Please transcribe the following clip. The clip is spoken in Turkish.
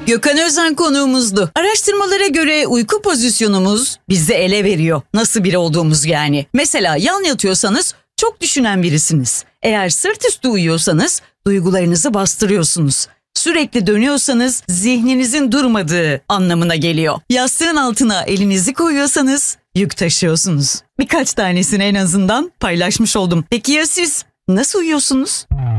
Gökhan Özen konuğumuzdu. Araştırmalara göre uyku pozisyonumuz bizi ele veriyor. Nasıl biri olduğumuz yani. Mesela yan yatıyorsanız çok düşünen birisiniz. Eğer sırt üstü uyuyorsanız duygularınızı bastırıyorsunuz. Sürekli dönüyorsanız zihninizin durmadığı anlamına geliyor. Yastığın altına elinizi koyuyorsanız yük taşıyorsunuz. Birkaç tanesini en azından paylaşmış oldum. Peki ya siz nasıl uyuyorsunuz?